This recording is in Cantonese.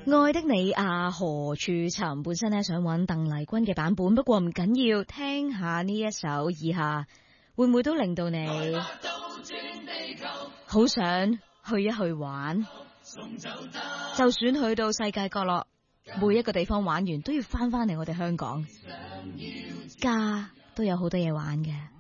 愛的你啊何處尋，本身咧想揾鄧麗君嘅版本，不過唔緊要，聽下呢一首以下，會唔會都令到你好想去一去玩？就算去到世界角落，每一個地方玩完都要翻返嚟我哋香港，家都有好多嘢玩嘅。